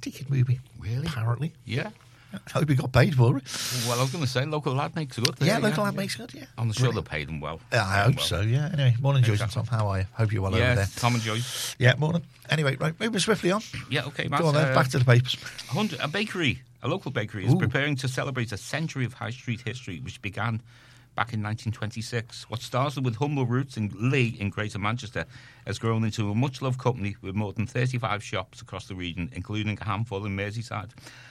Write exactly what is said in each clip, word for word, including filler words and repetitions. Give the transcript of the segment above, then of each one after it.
Karate Kid movie. Really? Apparently. Yeah. I hope he got paid for it. Well, I was going to say, local lad makes good. Yeah, yeah, local yeah, lad yeah. makes good, yeah. I'm sure Brilliant. they paid him well. Yeah, I hope well. so, yeah. Anyway, morning, Joyce Exactly. and Tom. How are you? Hope you're well Yeah, over there. Tom and Joyce. Yeah, morning. Anyway, right, moving swiftly on. Yeah, okay, Matt. Go on then, uh, back to the papers. one hundred A bakery, a local bakery, is Ooh. preparing to celebrate a century of high street history, which began back in nineteen twenty-six. What started with humble roots in Lee in Greater Manchester has grown into a much-loved company with more than thirty-five shops across the region, including a handful in Merseyside.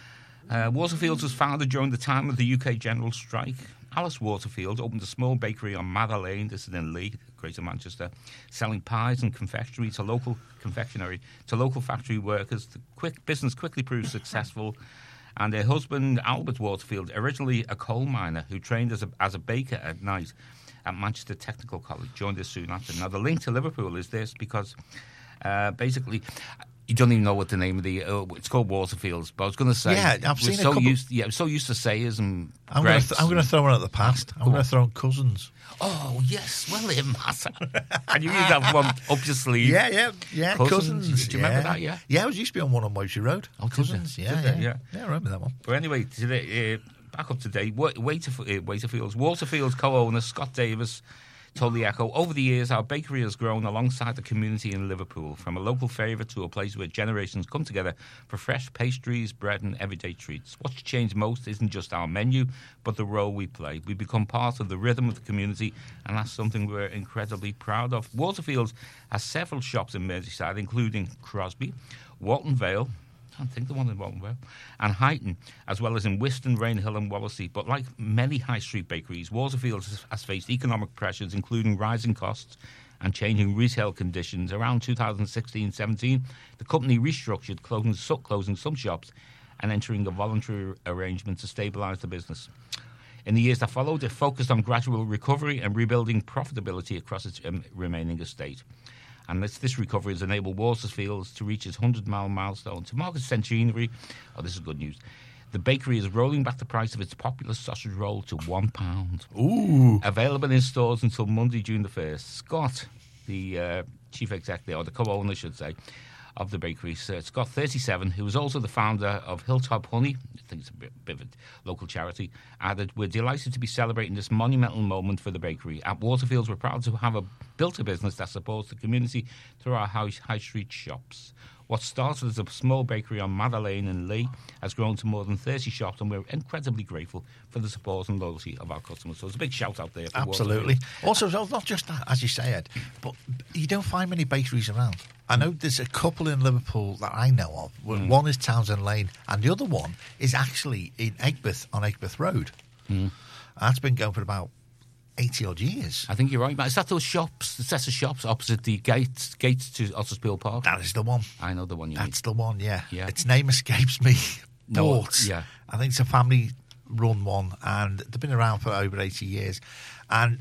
Uh, Waterfields was founded during the time of the U K general strike. Alice Waterfield opened a small bakery on Mather Lane, this is in Lee, Greater Manchester, selling pies and confectionery to local confectionery to local factory workers. The quick business quickly proved successful, and her husband, Albert Waterfield, originally a coal miner who trained as a, as a baker at night at Manchester Technical College, joined us soon after. Now, the link to Liverpool is this because uh, basically... You don't even know what the name of the... Uh, it's called Waterfields, but I was going to say... Yeah, I've we're seen a so couple- Used, yeah, we're so used to Sayers and I'm going Greggs to th- throw one at the past. I'm Go going on. to throw in Cousins. Oh, yes, well, it matter. And you need to have one up your sleeve. Yeah, yeah, yeah. Cousins. Cousins. Do you remember that, yeah? Yeah, it was used to be on one on Moultrie Road. Oh, did Cousins, they? yeah, Did yeah, they? yeah. Yeah. I remember that one. But anyway, today, uh, back up to date, Wa- Waterf- uh, Waterfields. Waterfields co-owner Scott Davis told the Echo, over the years, our bakery has grown alongside the community in Liverpool, from a local favourite to a place where generations come together for fresh pastries, bread and everyday treats. What's changed most isn't just our menu, but the role we play. We become part of the rhythm of the community, and that's something we're incredibly proud of. Waterfields has several shops in Merseyside, including Crosby, Walton Vale, I can't think the one in Walton Vale, and Huyton, as well as in Wiston, Rainhill and Wallasey. But like many high street bakeries, Waterfields has, has faced economic pressures, including rising costs and changing retail conditions. Around two thousand sixteen seventeen, the company restructured, closing, closing some shops and entering a voluntary arrangement to stabilise the business. In the years that followed, it focused on gradual recovery and rebuilding profitability across its um, remaining estate. And this, this recovery has enabled Waterfields to reach its hundred-mile milestone. To mark its centenary, oh, this is good news, the bakery is rolling back the price of its popular sausage roll to one pound. Ooh. Available in stores until Monday, June the first. Scott, the uh, chief executive, or the co-owner, I should say, of the bakery, Sir Scott, thirty-seven, who was also the founder of Hilltop Honey, I think it's a bit, bit of a local charity, added, we're delighted to be celebrating this monumental moment for the bakery. At Waterfields, we're proud to have a, built a business that supports the community through our high, high street shops. What started as a small bakery on Mather Lane in Lee has grown to more than thirty shops, and we're incredibly grateful for the support and loyalty of our customers. So it's a big shout out there. For Absolutely. Waterfields. Also, well, not just that, as you say, Ed, but you don't find many bakeries around. I know there's a couple in Liverpool that I know of. Mm. One is Townsend Lane, and the other one is actually in Aigburth, on Aigburth Road. Mm. That's been going for about eighty odd years. I think you're right, Matt. Is that those shops, the set of shops opposite the gates gates to Otterspool Park? That is the one. I know the one you That's mean. the one, yeah. Yeah. Its name escapes me. No, But yeah. I think it's a family-run one, and they've been around for over eighty years. And,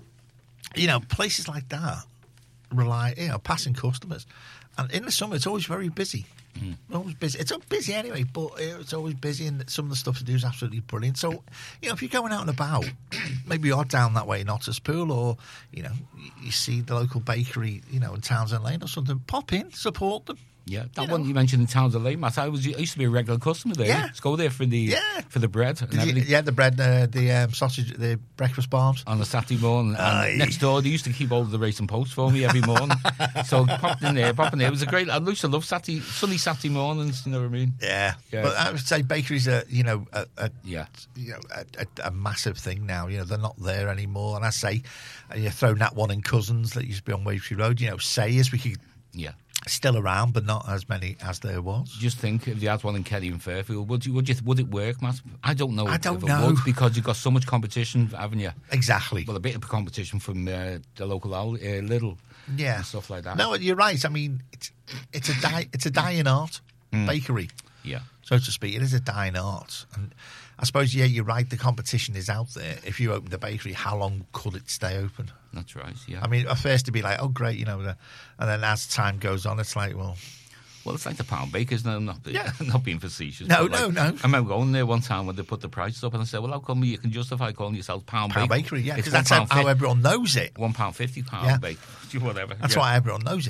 you know, places like that rely, you know, passing customers. And in the summer, it's always very busy. Mm. Always busy. It's not busy anyway, but it's always busy, and some of the stuff to do is absolutely brilliant. So, you know, if you're going out and about, maybe you're down that way in Otterspool, or, you know, you see the local bakery, you know, in Townsend Lane or something, pop in, support them. Yeah, that You one know. you mentioned in Townsend Lane, Matt. I was I used to be a regular customer there. Yeah. Just go there for the Yeah. for the bread and Did you- everything yeah, the bread, uh, the um, sausage, the breakfast bars. on a Saturday morning. And Aye. next door, they used to keep all of the Racing Post for me every morning. So popped in there, popped in there. It was a great. I used to love Saturday, sunny Saturday mornings. You know what I mean? Yeah. Yeah. But I would say bakeries are, you know, a, a, Yeah. you know, a, a, a massive thing now. You know, they're not there anymore. And I say, uh, you throw that one in Cousins that used to be on Waverley Road. You know, Sayers, we could Yeah. still around, but not as many as there was. Just think if you had one in Kerry and Fairfield, would you? Would you? Would it work, Matt? I don't know. I don't if it know. would, because you've got so much competition, haven't you? Exactly. Well, a bit of competition from uh, the local uh, Lidl, Yeah. and stuff like that. No, you're right. I mean, it's it's a di- it's a dying art Mm. bakery, Yeah. so to speak. It is a dying art, and I suppose yeah, you're right. The competition is out there. If you opened a bakery, how long could it stay open? That's right, yeah. I mean, at first to be like, oh great, you know, the, and then as time goes on, it's like, well, Well, it's like the pound bakers, no, not, the, Yeah. not being facetious. No, but like, no, no. I remember going there one time when they put the prices up, and I said, well, how come you can justify calling yourself pound, pound baker? bakery, yeah, It's because that's how, how everyone knows it. one pound fifty pound Yeah. bake, whatever. That's yeah. why everyone knows it.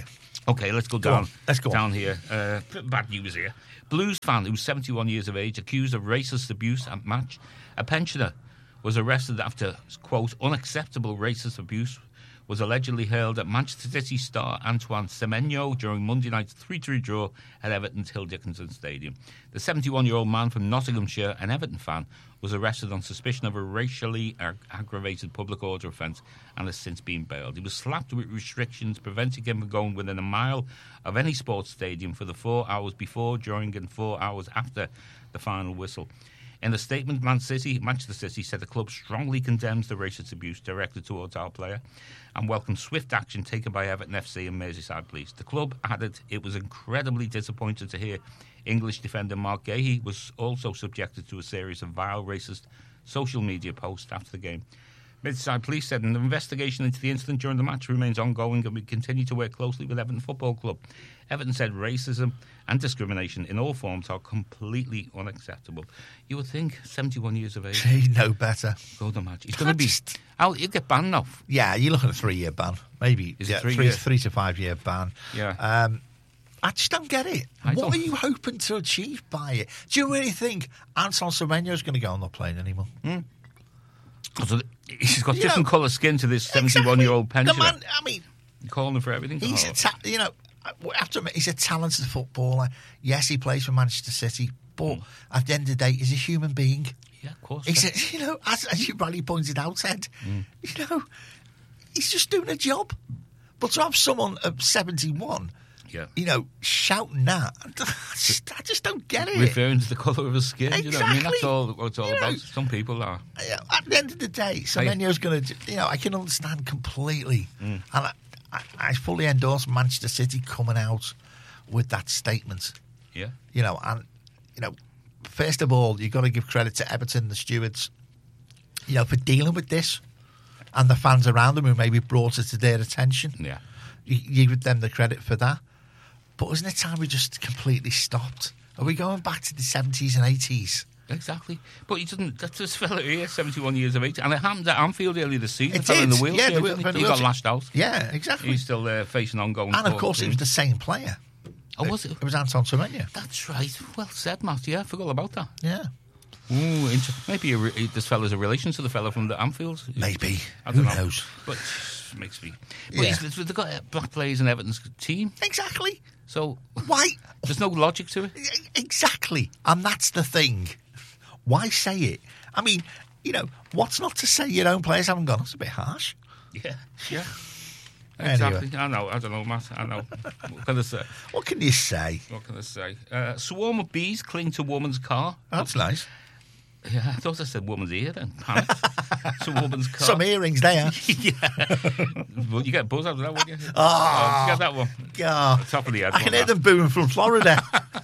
Okay, let's go Go down. on, let's go down on. here. Uh, bad news here. Blues fan who's seventy-one years of age, accused of racist abuse at match. A pensioner was arrested after, quote, unacceptable racist abuse was allegedly hurled at Manchester City star Antoine Semenyo during Monday night's three three draw at Everton's Hill Dickinson Stadium. The seventy-one-year-old man from Nottinghamshire, an Everton fan, was arrested on suspicion of a racially ag- aggravated public order offence and has since been bailed. He was slapped with restrictions preventing him from going within a mile of any sports stadium for the four hours before, during and four hours after the final whistle. In a statement, Man City, Manchester City said the club strongly condemns the racist abuse directed towards our player and welcomes swift action taken by Everton F C and Merseyside Police. The club added it was incredibly disappointed to hear English defender Mark Gahey was also subjected to a series of vile racist social media posts after the game. Merseyside Police said an investigation into the incident during the match remains ongoing and we continue to work closely with Everton Football Club. Everton said racism and discrimination in all forms are completely unacceptable. You would think seventy-one years of age. He know better. Go the match. He's going to be. I'll, he'll get banned now. Yeah, you look at a three-year ban, maybe. Is yeah, it three three, years? three to five-year ban. Yeah. Um, I just don't get it. I what don't. are you hoping to achieve by it? Do you really think Anton Semenyo is going to go on not playing anymore? Mm. So he's got You different know, colour skin to this seventy-one-year-old Exactly. pensioner. The man, I mean, You're calling him for everything. he's Oh. a ta- you know, I have to admit, he's a talented footballer. Yes, he plays for Manchester City, but Mm. at the end of the day, he's a human being. Yeah, of course. He's a, you know, as, as you rightly pointed out, Ed, Mm. you know, he's just doing a job. But to have someone at seventy-one, yeah. you know, shouting that, I just, I just don't get it. Referring to the colour of his skin. You know what I mean? That's Exactly. all what it's all You know, about. Some people are. You know, at the end of the day, Semenyo's going to, you know, I can understand completely. Mm. And I, I, I fully endorse Manchester City coming out with that statement. Yeah. You know, and, you know, first of all, you've got to give credit to Everton, the stewards, you know, for dealing with this and the fans around them who maybe brought it to their attention. Yeah. You, you give them the credit for that. But isn't it time we just completely stopped? Are we going back to the seventies and eighties? Exactly. But he doesn't. That's this fella here, seventy-one years of age. And it happened at Anfield earlier this season. It The fella in the did. wheelchair. Yeah, the wheel- didn't the he? He got wheelchair. lashed out. Yeah, exactly. He's still uh, facing ongoing. And of court course, it was proceedings. the same player. Oh, was it? It was Anton Semenyo. That's right. Well said, Matt. Yeah, I forgot about that. Yeah. Ooh, inter- maybe a re- this fella's a relation to the fella from the Anfield. Maybe. I Who don't know. knows? But it makes me. But Yeah. he's, they've got uh, black players in Everton's team, Exactly. so Why? there's no logic to it. Exactly. And that's the thing. Why say it? I mean, you know, what's not to say your own players haven't gone? That's a bit harsh. Yeah, yeah. Anyway. Exactly. I know. I don't know, Matt. I know. What can I say? What can you say? What can I say? Uh, swarm of bees cling to woman's car. That's nice. Yeah, I thought I said woman's ear then. Panic. It's a woman's car. Some earrings there. yeah. Well, you get a buzz out of that, wouldn't you? Oh. you get that one. God. Top of the head. I can one, hear that. them booing from Florida.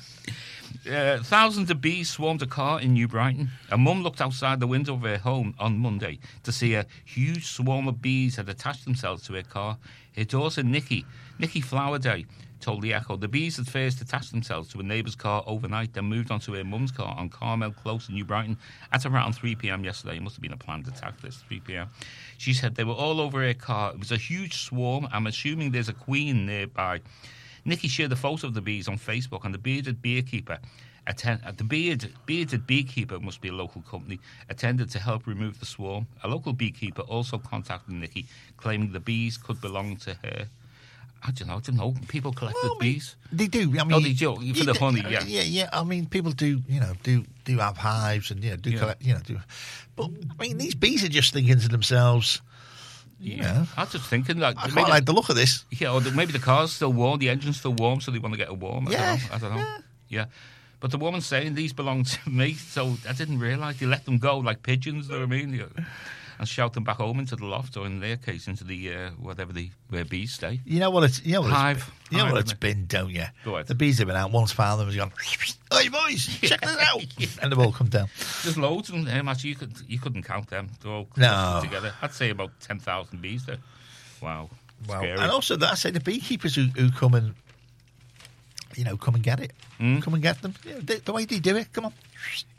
Uh, thousands of bees swarmed a car in New Brighton. A mum looked outside the window of her home on Monday to see a huge swarm of bees had attached themselves to her car. Her daughter, Nikki, Nikki Flowerday, told the Echo the bees had first attached themselves to a neighbour's car overnight, then moved onto her mum's car on Carmel Close in New Brighton at around three p.m. yesterday. It must have been a planned attack, this, three p.m. She said they were all over her car. It was a huge swarm. I'm assuming there's a queen nearby. Nikki shared a photo of the bees on Facebook, and the bearded beekeeper, attend, uh, the beard, bearded beekeeper must be a local company, attended to help remove the swarm. A local beekeeper also contacted Nikki, claiming the bees could belong to her. I don't know, I don't know. People collected Well, I mean, bees. They do. I mean, Oh, they do, for the honey, yeah. yeah, yeah. I mean, people do. You know, do do have hives and you know do Yeah. collect. You know, do. But I mean, these bees are just thinking to themselves. You Yeah, know, I was just thinking like I maybe, quite like the look of this. yeah, or the, maybe the car's still warm, the engine's still warm, so they want to get it warm. I Yeah, don't know. I don't know. yeah. Yeah. But the woman's saying these belong to me, so I didn't realise they let them go like pigeons, you know what I mean? Yeah. And shout them back home into the loft, or in their case, into the uh, whatever the where bees stay. You know what it's. You know what Hive. It's, you know Hive, what it's isn't been, don't you? Go ahead. The bees have been out. Once found them, has gone. Hey boys, check this out, and they've all come down. There's loads of them. Um, actually, you could you couldn't count them. They're all No. clustered together. I'd say about ten thousand bees there. Wow. Wow. Scary. And also, that I say the beekeepers who, who come and you know come and get it, Mm. come and get them. You know, the, the way they do it. Come on.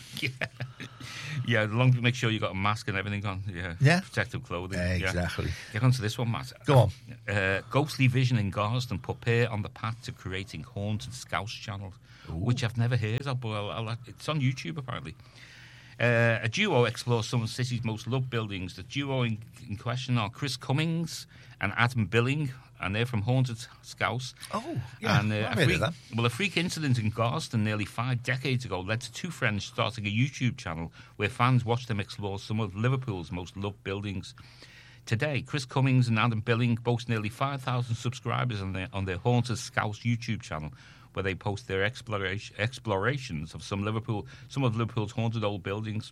yeah. Yeah, long make sure you got a mask and everything on. Yeah, Yeah. Protective clothing. Exactly. Yeah. Get on to this one, Matt. Go on. Uh, ghostly vision in Garston prepare on the path to creating haunted Scouse channels, which I've never heard of, but I'll, I'll, it's on YouTube apparently. Uh, a duo explores some of the city's most loved buildings. The duo in, in question are Chris Cummings and Adam Billing, and they're from Haunted Scouse. Oh, yeah, and, uh, I've a heard freak, of that. Well, a freak incident in Garston nearly five decades ago led to two friends starting a YouTube channel where fans watched them explore some of Liverpool's most loved buildings. Today, Chris Cummings and Adam Billing boast nearly five thousand subscribers on their, on their Haunted Scouse YouTube channel, where they post their exploration, explorations of some Liverpool, some of Liverpool's haunted old buildings.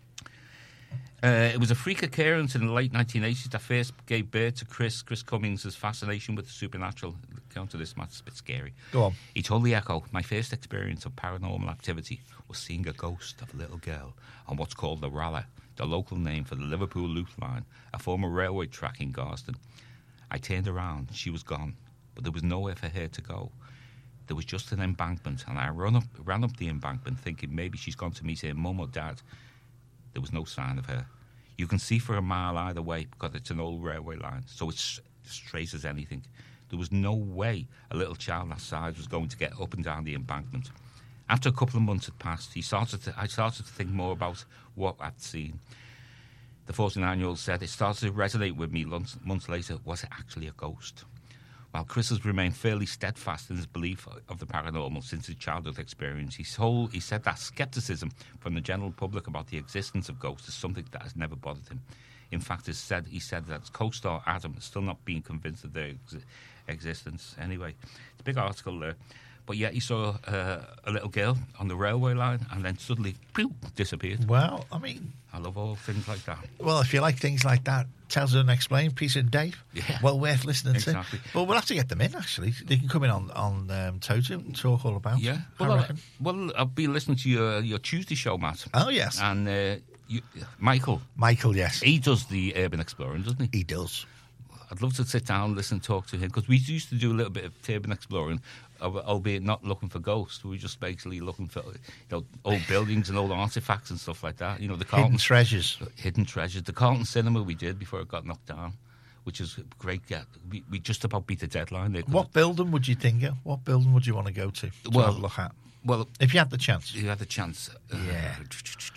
Uh, it was a freak occurrence in the late nineteen eighties that first gave birth to Chris Chris Cummings' fascination with the supernatural. Come to this, Matt, it's a bit scary. Go on. He told the Echo, "My first experience of paranormal activity was seeing a ghost of a little girl on what's called the Rala, the local name for the Liverpool Loop Line, a former railway track in Garston. I turned around, she was gone, but there was nowhere for her to go. There was just an embankment, and I ran up, ran up the embankment thinking maybe she's gone to meet her mum or dad. There was no sign of her. You can see for a mile either way because it's an old railway line, so it's as straight as anything. There was no way a little child that size was going to get up and down the embankment. After a couple of months had passed, he started to, I started to think more about what I'd seen. The forty-nine-year-old said it started to resonate with me months, months later. Was it actually a ghost? While Chris has remained fairly steadfast in his belief of the paranormal since his childhood experience, he, told, he said that scepticism from the general public about the existence of ghosts is something that has never bothered him. In fact, he said, he said that his co-star Adam is still not being convinced of their ex- existence. Anyway, it's a big article there. But yet he saw uh, a little girl on the railway line and then suddenly pew, disappeared. Well, I mean... I love all things like that. Well, if you like things like that, Tells It Unexplained, Peter and Dave, Yeah. well worth listening Exactly. to. But we'll have to get them in, actually. They can come in on, on um, Toto and talk all about Yeah. it, Well, I I reckon. well, I've been listening to your, your Tuesday show, Matt. Oh, yes. And uh, you, Michael, Michael, yes. he does the urban exploring, doesn't he? He does. I'd love to sit down, listen, and talk to him, because we used to do a little bit of urban exploring, albeit not looking for ghosts. We were just basically looking for, you know, old buildings and old artifacts and stuff like that. You know, the Carlton Hidden treasures. hidden treasures. The Carlton Cinema we did before it got knocked down, which is great. Yeah, we, we just about beat the deadline there. What building would you think of? What building would you want to go to? to Well- have a look at? Well, If you had the chance. you had the chance. Yeah. Uh,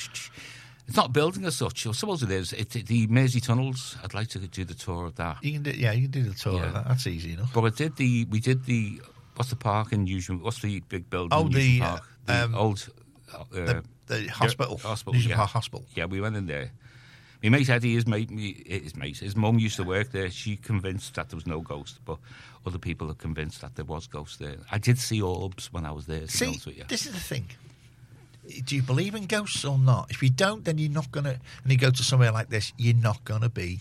it's not a building as such. I suppose it is. It's the Mersey Tunnels. I'd like to do the tour of that. You can do, yeah, you can do the tour Yeah. of that. That's easy enough. But I did the. We did the. What's the park in Euston? What's the big building? Oh, in the, Euston Park? The um, old. Uh, The, the hospital. hospital, Newton yeah. Park Hospital. Yeah, we went in there. My mate Eddie, his mate, me- his mate, his mum used to work there. She convinced that there was no ghost, but other people are convinced that there was ghosts there. I did see orbs when I was there. To be See, honest with you. this is the thing. Do you believe in ghosts or not? If you don't, then you're not going to... And you go to somewhere like this, you're not going to be...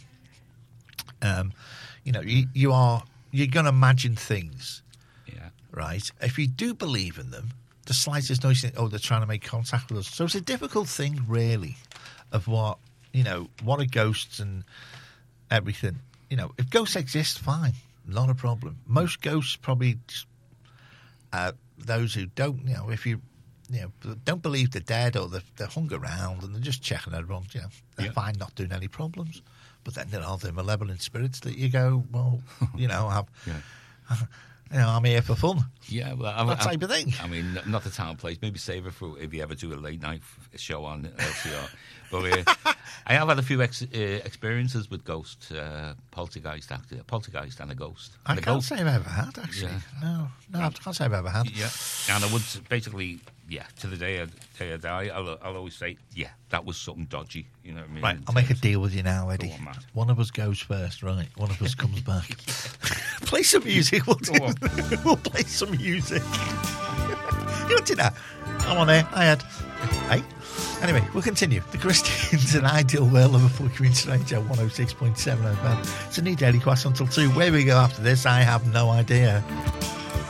Um, you know, you, you are... You're going to imagine things, Yeah, right? If you do believe in them, the slightest noise, you think, oh, they're trying to make contact with us. So it's a difficult thing, really, of what, you know, what are ghosts and everything. You know, if ghosts exist, fine, not a problem. Most ghosts probably... Just, uh, those who don't, you know, if you... You know, don't believe they're dead or they're, they're hung around and they're just checking everyone. You know, they're Yeah. fine, not doing any problems. But then there are the malevolent spirits that you go, well, you know, have, yeah, you know, I'm here for fun. yeah. Well, I, That I, type of thing. I mean, n- not the town place. Maybe save it for if you ever do a late night f- show on L C R. But uh, I have had a few ex- uh, experiences with ghosts, uh, poltergeist, actually, poltergeist and a ghost. I And a can't ghost, say I've ever had, actually. Yeah. No, no, I can't say I've ever had. yeah, and I would basically, yeah, to the day I, day I die, I'll, I'll always say, yeah, that was something dodgy. You know what I mean? Right, I'll make a deal with you now, Eddie. Go on, Matt. One of us goes first, right? One of us comes back. Play some music. We'll, do, Go on. we'll play some music. You don't do that. I'm on air. I had. Hey. Anyway, we'll continue. The Christians, an ideal world, Liverpool Community Radio one oh six point seven F M. It's a new daily quest until two. Where we go after this, I have no idea.